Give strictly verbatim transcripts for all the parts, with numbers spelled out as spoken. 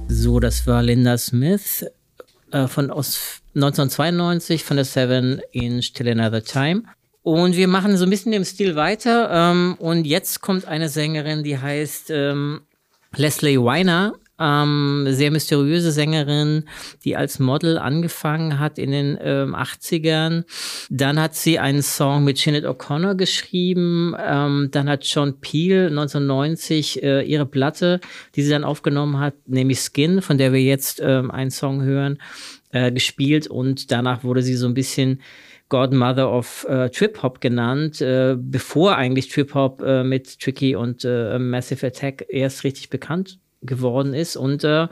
So, das war Linda Smith äh, von aus neunzehnhundertzweiundneunzig von der Seven Inch Till Another Time. Und wir machen so ein bisschen im Stil weiter. Ähm, und jetzt kommt eine Sängerin, die heißt ähm, Leslie Weiner. Ähm, sehr mysteriöse Sängerin, die als Model angefangen hat in den ähm, achtzigern. Dann hat sie einen Song mit Sinead O'Connor geschrieben. Ähm, dann hat John Peel neunzehnhundertneunzig äh, ihre Platte, die sie dann aufgenommen hat, nämlich Skin, von der wir jetzt ähm, einen Song hören, äh, gespielt. Und danach wurde sie so ein bisschen Godmother of äh, Trip-Hop genannt, äh, bevor eigentlich Trip-Hop äh, mit Tricky und äh, Massive Attack erst richtig bekannt geworden ist. Und äh,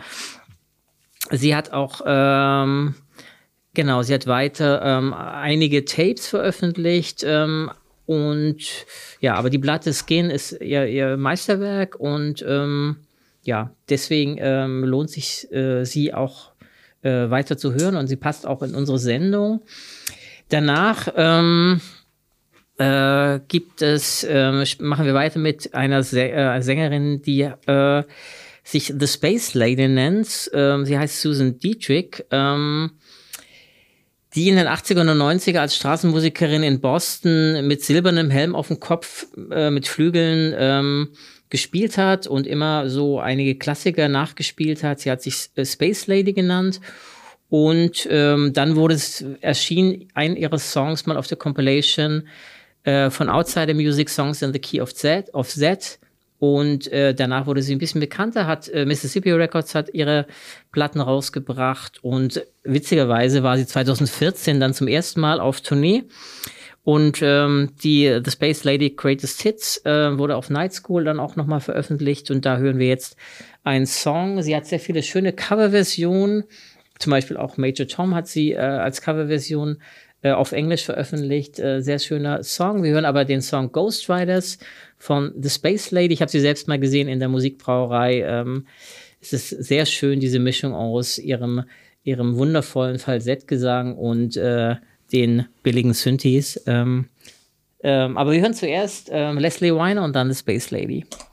sie hat auch ähm, genau, sie hat weiter ähm, einige Tapes veröffentlicht ähm, und ja, aber die Platte Skin ist ihr, ihr Meisterwerk und ähm, ja, deswegen ähm, lohnt sich äh, sie auch äh, weiter zu hören und sie passt auch in unsere Sendung. Danach ähm, äh, gibt es, äh, machen wir weiter mit einer Sä- äh, Sängerin, die äh, sich The Space Lady nennt. Ähm, sie heißt Susan Dietrich, ähm, die in den achtzigern und neunzigern als Straßenmusikerin in Boston mit silbernem Helm auf dem Kopf, äh, mit Flügeln ähm, gespielt hat und immer so einige Klassiker nachgespielt hat. Sie hat sich äh, Space Lady genannt. Und ähm, dann wurde es, erschien ein ihrer Songs mal auf der Compilation äh, von Outsider Music Songs in the Key of Z, of Z. Und äh, danach wurde sie ein bisschen bekannter, hat äh, Mississippi Records hat ihre Platten rausgebracht und witzigerweise war sie zweitausendvierzehn dann zum ersten Mal auf Tournee. Und ähm, die The Space Lady Greatest Hits äh, wurde auf Night School dann auch nochmal veröffentlicht und da hören wir jetzt einen Song. Sie hat sehr viele schöne Coverversionen, zum Beispiel auch Major Tom hat sie äh, als Coverversion äh, auf Englisch veröffentlicht. Äh, sehr schöner Song. Wir hören aber den Song Ghost Riders von The Space Lady. Ich habe sie selbst mal gesehen in der Musikbrauerei. Ähm, es ist sehr schön, diese Mischung aus ihrem, ihrem wundervollen Falsettgesang und äh, den billigen Synthes. Ähm, ähm, aber wir hören zuerst ähm, Leslie Weiner und dann The Space Lady.